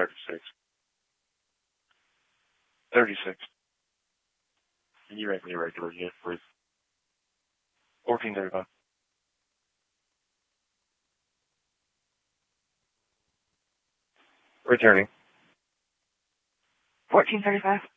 36. 36. Can you rank me a regular unit, please? 1435. Returning. 1435.